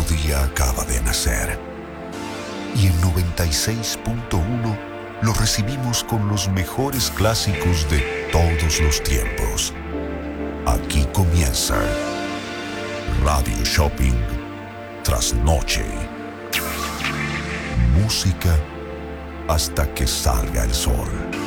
día acaba de nacer. Y en 96.1 lo recibimos con los mejores clásicos de todos los tiempos. Aquí comienza Radio Shopping Trasnoche. Música hasta que salga el sol.